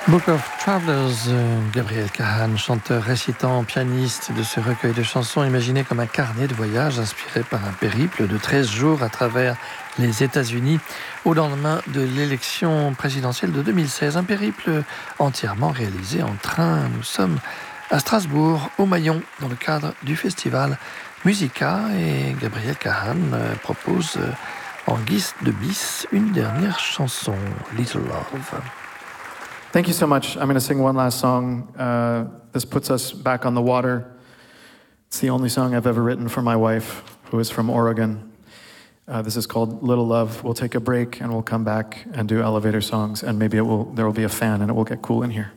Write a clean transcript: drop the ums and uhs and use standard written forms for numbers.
Book of Travelers, Gabriel Kahane, chanteur, récitant, pianiste de ce recueil de chansons imaginé comme un carnet de voyage inspiré par un périple de 13 jours à travers les États-Unis au lendemain de l'élection présidentielle de 2016. Un périple entièrement réalisé en train. Nous sommes à Strasbourg, au Maillon, dans le cadre du festival Musica, et Gabriel Kahane propose en guise de bis une dernière chanson, Little Love. Thank you so much. I'm going to sing one last song. This puts us back on the water. It's the only song I've ever written for my wife, who is from Oregon. This is called Little Love. We'll take a break and we'll come back and do elevator songs, and maybe there will be a fan and it will get cool in here.